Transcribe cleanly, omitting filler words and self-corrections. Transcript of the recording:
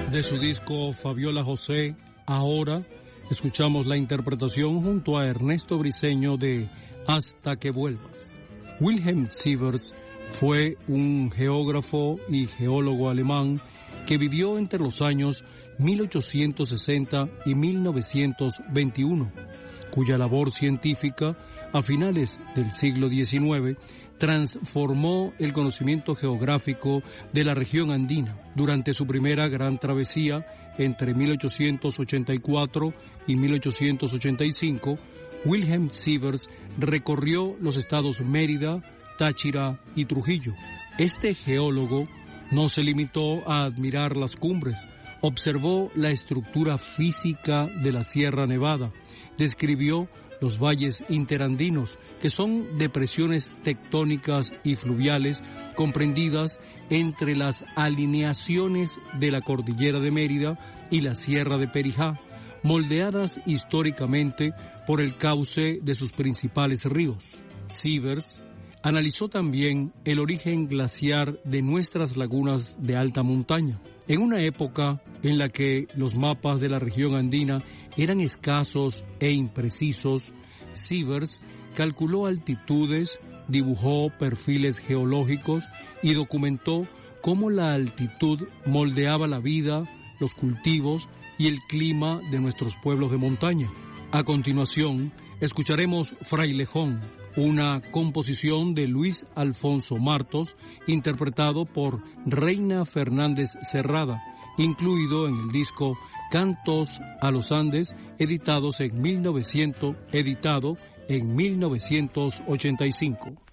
De su disco Fabiola José, Ahora, escuchamos la interpretación junto a Ernesto Briceño de Hasta que vuelvas. Wilhelm Sievers fue un geógrafo y geólogo alemán que vivió entre los años 1860 y 1921, cuya labor científica a finales del siglo XIX transformó el conocimiento geográfico de la región andina. Durante su primera gran travesía entre 1884 y 1885, Wilhelm Sievers recorrió los estados Mérida, Táchira y Trujillo. Este geólogo no se limitó a admirar las cumbres, observó la estructura física de la Sierra Nevada, describió los valles interandinos, que son depresiones tectónicas y fluviales comprendidas entre las alineaciones de la cordillera de Mérida y la Sierra de Perijá, moldeadas históricamente por el cauce de sus principales ríos. Sievers analizó también el origen glaciar de nuestras lagunas de alta montaña. En una época en la que los mapas de la región andina eran escasos e imprecisos, Sievers calculó altitudes, dibujó perfiles geológicos y documentó cómo la altitud moldeaba la vida, los cultivos y el clima de nuestros pueblos de montaña. A continuación, escucharemos Frailejón, una composición de Luis Alfonso Martos, interpretado por Reina Fernández Cerrada, incluido en el disco Cantos a los Andes, editado en 1985.